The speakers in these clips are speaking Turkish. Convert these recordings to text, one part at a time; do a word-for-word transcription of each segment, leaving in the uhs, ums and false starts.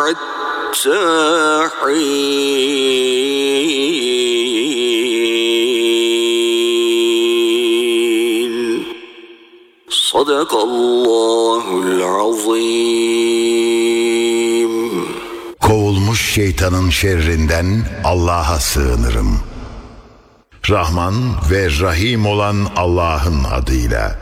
حتى حين صدق الله العظيم. Kovulmuş şeytanın şerrinden Allah'a sığınırım. Rahman ve Rahim olan Allah'ın adıyla.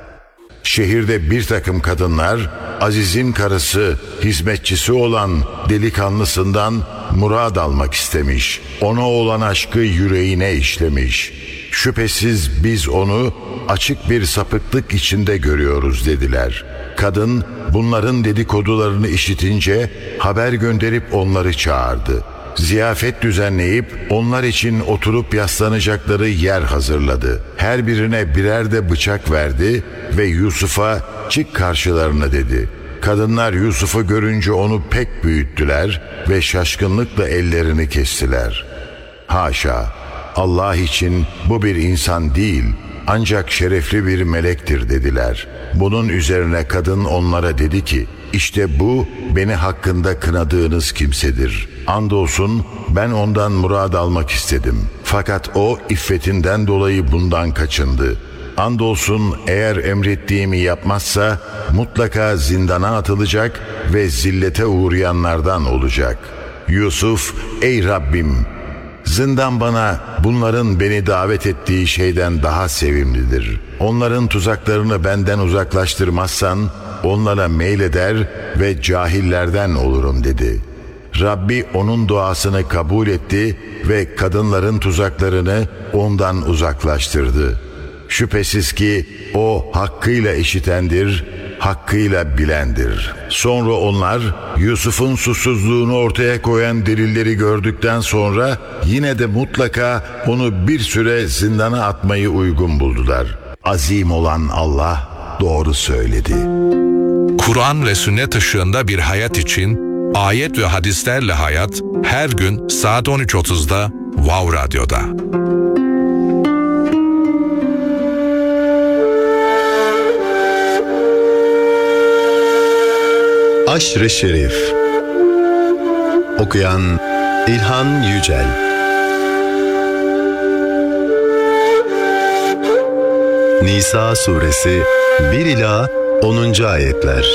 Şehirde bir takım kadınlar, Aziz'in karısı, hizmetçisi olan delikanlısından murad almak istemiş. Ona olan aşkı yüreğine işlemiş. Şüphesiz biz onu açık bir sapıklık içinde görüyoruz dediler. Kadın bunların dedikodularını işitince haber gönderip onları çağırdı. Ziyafet düzenleyip onlar için oturup yaslanacakları yer hazırladı. Her birine birer de bıçak verdi ve Yusuf'a çık karşılarına dedi. Kadınlar Yusuf'u görünce onu pek büyüttüler ve şaşkınlıkla ellerini kestiler. Haşa! Allah için bu bir insan değil, ancak şerefli bir melektir dediler. Bunun üzerine kadın onlara dedi ki, İşte bu beni hakkında kınadığınız kimsedir. Andolsun ben ondan murad almak istedim. Fakat o iffetinden dolayı bundan kaçındı. Andolsun eğer emrettiğimi yapmazsa mutlaka zindana atılacak ve zillete uğrayanlardan olacak. Yusuf, ey Rabbim! Zindan bana bunların beni davet ettiği şeyden daha sevimlidir. Onların tuzaklarını benden uzaklaştırmazsan onlara meyleder ve cahillerden olurum dedi. Rabbi onun duasını kabul etti ve kadınların tuzaklarını ondan uzaklaştırdı. Şüphesiz ki o hakkıyla işitendir, hakkıyla bilendir. Sonra onlar Yusuf'un susuzluğunu ortaya koyan delilleri gördükten sonra yine de mutlaka onu bir süre zindana atmayı uygun buldular. Azim olan Allah doğru söyledi. Kur'an ve sünnet ışığında bir hayat için ayet ve hadislerle hayat her gün saat on üç otuzda Wow Radyo'da. Aşr-ı Şerif. Okuyan İlhan Yücel. Nisa suresi bir ila onuncu ayetler.